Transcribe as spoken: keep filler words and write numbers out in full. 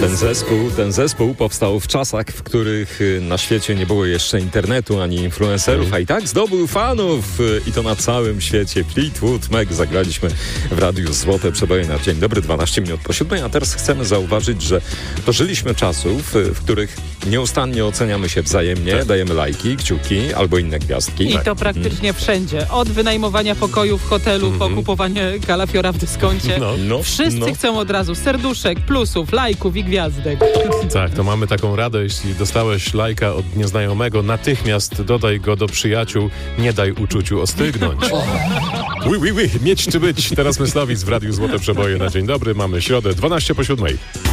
Ten zespół, ten zespół powstał w czasach, w których na świecie nie było jeszcze internetu ani influencerów, a i tak zdobył fanów i to na całym świecie. Fleetwood Mac zagraliśmy w radiu Złote Przeboje na dzień dobry, dwanaście minut po siódmej, a teraz chcemy zauważyć, że dożyliśmy czasów, w których nieustannie oceniamy się wzajemnie, tak. Dajemy lajki, kciuki albo inne gwiazdki. I tak. to praktycznie mm. wszędzie. Od wynajmowania pokoju w hotelu, mm-hmm. po kupowanie kalafiora w dyskoncie. No, no, Wszyscy no. chcą od razu serduszek, plusów, lajków i gwiazdek. Tak, to mamy taką radę, jeśli dostałeś lajka od nieznajomego, natychmiast dodaj go do przyjaciół, nie daj uczuciu ostygnąć. Ui, ui, ui, mieć czy być? Teraz Myslowic w Radiu Złote Przeboje na dzień dobry. Mamy środę, dwanaście po siódmej.